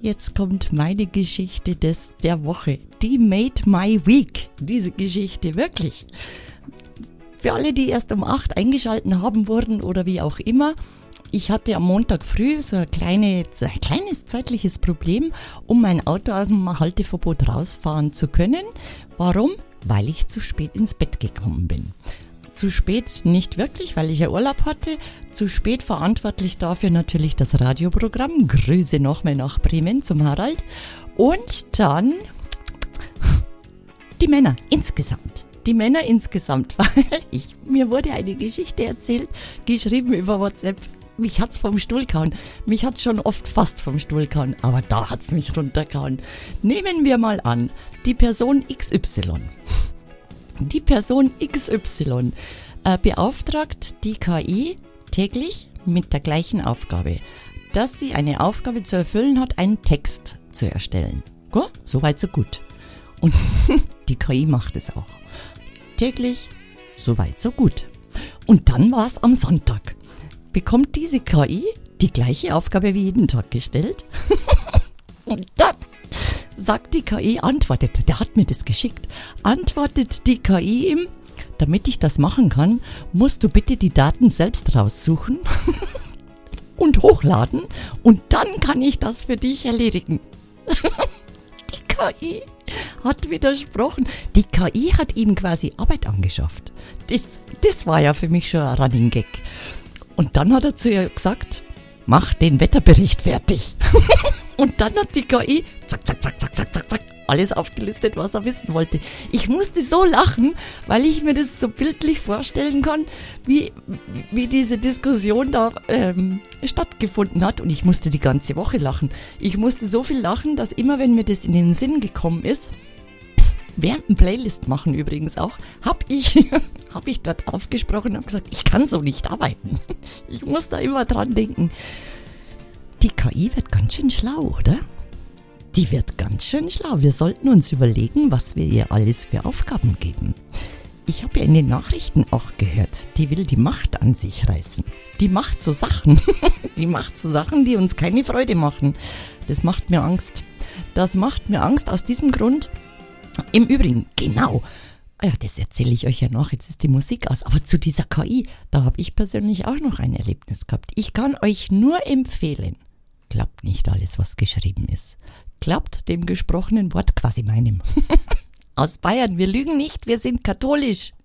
jetzt kommt meine Geschichte der Woche. Die made my week. Diese Geschichte, wirklich. Für alle, die erst um 8 eingeschalten haben wurden oder wie auch immer. Ich hatte am Montag früh so ein kleines zeitliches Problem, um mein Auto aus dem Halteverbot rausfahren zu können. Warum? Weil ich zu spät ins Bett gekommen bin. Zu spät nicht wirklich, weil ich ja Urlaub hatte. Zu spät verantwortlich dafür natürlich das Radioprogramm. Grüße nochmal nach Bremen zum Harald. Und dann die Männer insgesamt. Weil mir wurde eine Geschichte erzählt, geschrieben über WhatsApp. Mich hat's vom Stuhl gehauen. Mich hat's schon oft fast vom Stuhl gehauen, aber da hat's mich runtergehauen. Nehmen wir mal an, die Person XY. Die Person XY beauftragt die KI täglich mit der gleichen Aufgabe, dass sie eine Aufgabe zu erfüllen hat, einen Text zu erstellen. Go? So weit, so gut. Und die KI macht es auch. Täglich, so weit, so gut. Und dann war es am Sonntag. Bekommt diese KI die gleiche Aufgabe wie jeden Tag gestellt. Und dann sagt die KI, der hat mir das geschickt, antwortet die KI ihm, damit ich das machen kann, musst du bitte die Daten selbst raussuchen und hochladen und dann kann ich das für dich erledigen. Die KI hat widersprochen. Die KI hat ihm quasi Arbeit angeschafft. Das war ja für mich schon ein Running Gag. Und dann hat er zu ihr gesagt, mach den Wetterbericht fertig. Und dann hat die KI zack, alles aufgelistet, was er wissen wollte. Ich musste so lachen, weil ich mir das so bildlich vorstellen kann, wie diese Diskussion da stattgefunden hat. Und ich musste die ganze Woche lachen. Ich musste so viel lachen, dass immer, wenn mir das in den Sinn gekommen ist, während dem Playlist machen übrigens auch, hab ich dort aufgesprochen und habe gesagt, ich kann so nicht arbeiten. Ich muss da immer dran denken. Die KI wird ganz schön schlau, oder? Die wird ganz schön schlau. Wir sollten uns überlegen, was wir ihr alles für Aufgaben geben. Ich habe ja in den Nachrichten auch gehört, die will die Macht an sich reißen. Die macht so Sachen. Die macht so Sachen, die uns keine Freude machen. Das macht mir Angst. Das macht mir Angst aus diesem Grund. Im Übrigen, genau. Ja, das erzähle ich euch ja noch. Jetzt ist die Musik aus. Aber zu dieser KI, da habe ich persönlich auch noch ein Erlebnis gehabt. Ich kann euch nur empfehlen, glaubt nicht alles, was geschrieben ist. Glaubt dem gesprochenen Wort, quasi meinem. Aus Bayern, wir lügen nicht, wir sind katholisch.